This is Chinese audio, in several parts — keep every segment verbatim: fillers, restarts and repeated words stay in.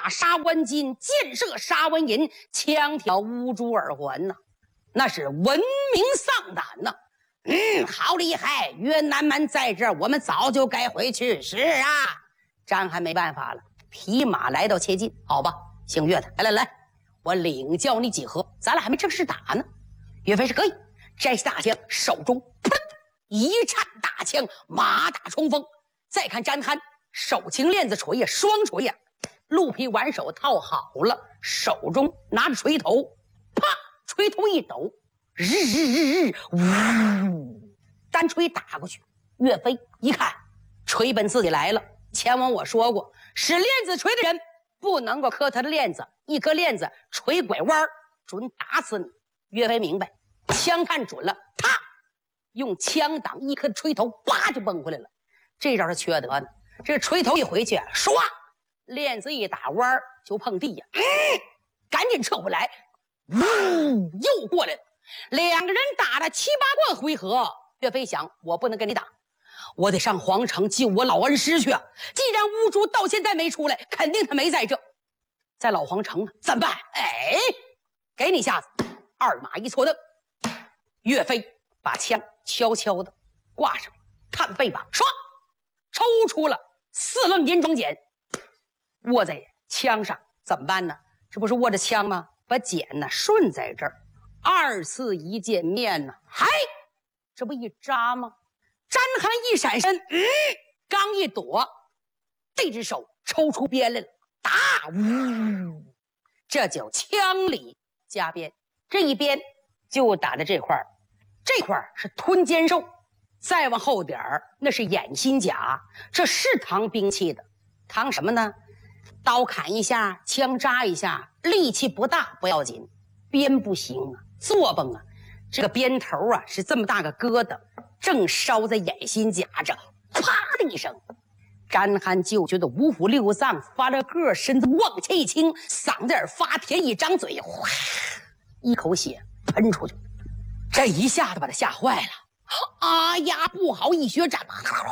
打杀剜金，箭射杀剜银，枪挑乌珠耳环呐、啊，那是闻名丧胆呐、啊。嗯，好厉害！越南蛮在这儿，我们早就该回去。是啊，张翰没办法了，匹马来到切近。好吧，姓岳的，来来来，我领教你几何。咱俩还没正式打呢。岳飞是可以，摘起大枪，手中噗一颤大枪，马打冲锋。再看张翰，手擎链子锤呀，双锤呀，鹿皮挽手套好了，手中拿着锤头，啪，锤头一抖。日日日日，呜！单锤打过去，岳飞一看，锤奔自己来了。前文我说过，使链子锤的人不能够磕他的链子，一颗链子锤拐弯，准打死你。岳飞明白，枪看准了，啪，用枪挡一颗锤头，叭就蹦回来了。这招是缺德呢。这锤头一回去，唰，链子一打弯就碰地呀、嗯，赶紧撤回来，呜，又过来了。两个人打了七八个回合，岳飞想，我不能跟你打，我得上皇城救我老恩师去啊！既然乌珠到现在没出来，肯定他没在这，在老皇城呢，怎么办？哎，给你下子，二马一错蹬，岳飞把枪悄悄的挂上，探背把，唰，抽出了四楞银装锏，握在枪上，怎么办呢？这不是握着枪吗？把锏呢顺在这儿。二次一见面呢，嗨，这不一扎吗？张翰一闪身，嗯，刚一躲，这只手抽出鞭来了，打，呜，这叫枪里加鞭。这一鞭就打在这块儿，这块儿是吞肩兽，再往后点儿那是眼心甲，这是唐兵器的。唐什么呢？刀砍一下，枪扎一下，力气不大不要紧，鞭不行啊。坐蹦啊，这个鞭头啊是这么大个疙瘩，正烧在眼心甲这，啪的一声，张翰就觉得五腑六脏发了个，身子往前一倾，嗓子眼发甜，一张嘴，哗，一口血喷出去，这一下子把他吓坏了。啊呀，不好，一血斩，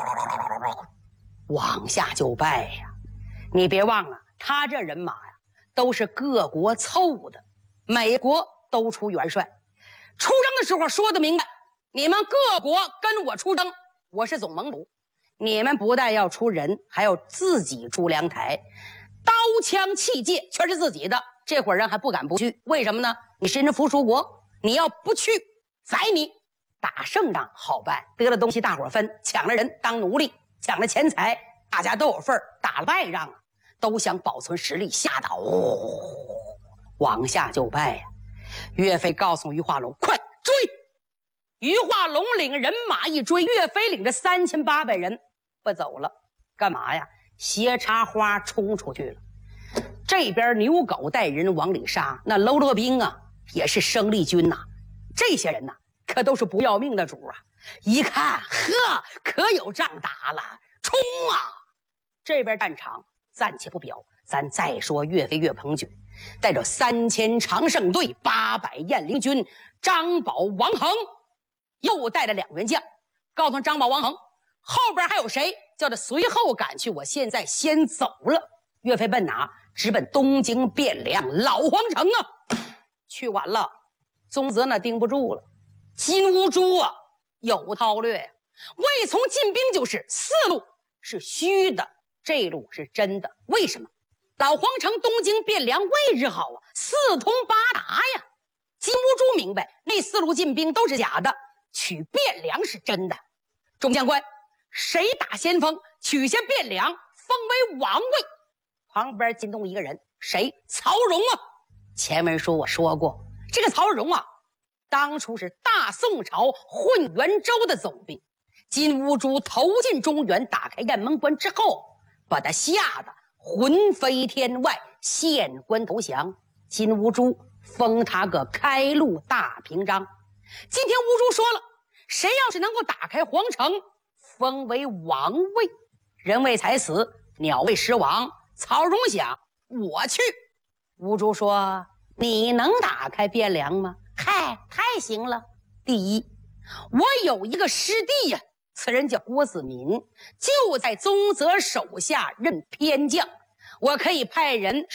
往下就败呀！你别忘了，他这人马呀都是各国凑的，美国都出元帅，出征的时候说得明白，你们各国跟我出征，我是总盟主，你们不但要出人，还要自己出粮台，刀枪器械全是自己的，这伙人还不敢不去，为什么呢？你是人附属国，你要不去宰你。打胜仗好办，得了东西大伙分，抢了人当奴隶，抢了钱财大家都有份，打了败仗啊都想保存实力，吓得哦，往下就败呀、啊。岳飞告诉于化龙，快追！于化龙领人马一追，岳飞领着三千八百人不走了，干嘛呀？斜插花冲出去了。这边牛狗带人往里杀，那喽啰兵啊也是生力军呐、啊，这些人呐、啊、可都是不要命的主啊！一看，呵，可有仗打了，冲啊！这边战场暂且不表，咱再说岳飞岳鹏举带着三千常胜队，八百雁翎军，张宝、王衡，又带了两员将，告诉张宝、王衡，后边还有谁？叫他随后赶去，我现在先走了。岳飞奔哪？直奔东京汴梁老皇城啊！去晚了，宗泽那盯不住了。金兀术啊，有韬略，未从进兵就是四路是虚的，这路是真的。为什么？老皇城东京汴梁位置好啊，四通八达呀。金兀术明白那四路进兵都是假的，取汴梁是真的。众将官，谁打先锋，取下汴梁，封为王位。旁边惊动一个人，谁？曹荣啊。前文书我说过，这个曹荣啊当初是大宋朝混元州的总兵，金兀术投进中原，打开雁门关之后，把他吓得魂飞天外，献官投降。金兀术封他个开路大平章。今天兀术说了，谁要是能够打开皇城，封为王位，人为财死，鸟为食亡。曹荣想，我去。兀术说，你能打开汴梁吗？嗨，太行了。第一，我有一个师弟呀、啊，此人叫郭子民，就在宗泽手下任偏将，我可以派人